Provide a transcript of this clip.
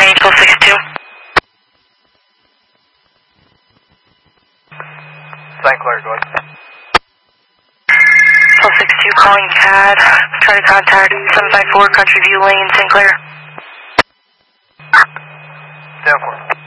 Range 1262. St. Clair, go ahead. 1262 calling CAD. Trying to contact 754 Country View Lane, St. Clair. 10-4.